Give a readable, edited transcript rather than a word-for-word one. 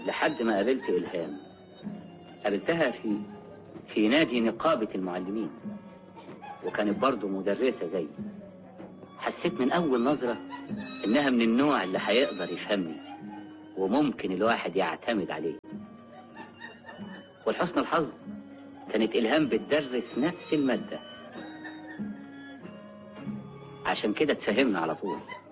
لحد ما قابلت إلهام. قابلتها في نادي نقابة المعلمين، وكانت برضه مدرسة زي. حسيت من أول نظرة إنها من النوع اللي هيقدر يفهمني وممكن الواحد يعتمد عليه. ولحسن الحظ كانت إلهام بتدرس نفس المادة، عشان كده اتفهمنا على طول.